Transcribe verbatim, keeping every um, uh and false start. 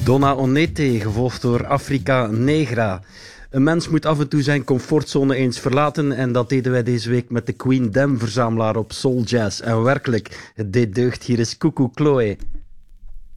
Donna Onete, gevolgd door Africa Negra. Een mens moet af en toe zijn comfortzone eens verlaten en dat deden wij deze week met de Queen Dem verzamelaar op Soul Jazz. En werkelijk, het deed deugd. Hier is Coucou Chloé.